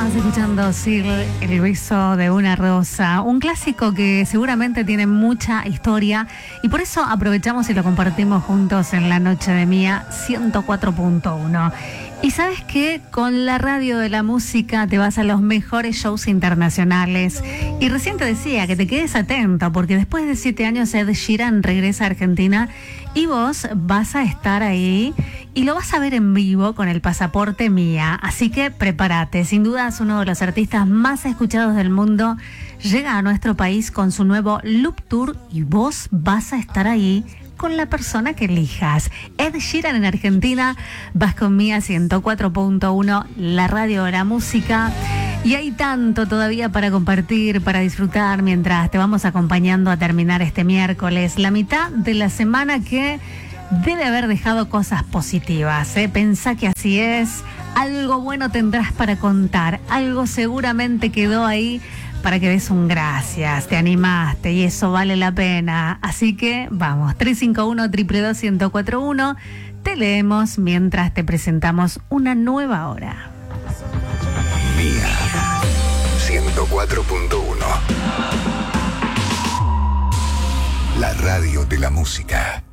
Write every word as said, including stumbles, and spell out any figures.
Estabas escuchando Sil, El beso de una rosa, un clásico que seguramente tiene mucha historia y por eso aprovechamos y lo compartimos juntos en la noche de Mía ciento cuatro punto uno. Y sabes que con la radio de la música te vas a los mejores shows internacionales. Y recién te decía que te quedes atento porque después de siete años Ed Sheeran regresa a Argentina y vos vas a estar ahí y lo vas a ver en vivo con el pasaporte Mía. Así que prepárate, sin duda es uno de los artistas más escuchados del mundo. Llega a nuestro país con su nuevo Loop Tour y vos vas a estar ahí con la persona que elijas. Ed Sheeran en Argentina, vas con Mía ciento cuatro punto uno, la radio de la música. Y hay tanto todavía para compartir, para disfrutar, mientras te vamos acompañando a terminar este miércoles, la mitad de la semana que debe haber dejado cosas positivas, ¿eh? Pensá que así es, algo bueno tendrás para contar, algo seguramente quedó ahí para que des un gracias, te animaste y eso vale la pena. Así que vamos, tres cinco uno, dos dos dos, uno cero cuatro uno, te leemos mientras te presentamos una nueva hora. Mía ciento cuatro punto uno, la radio de la música.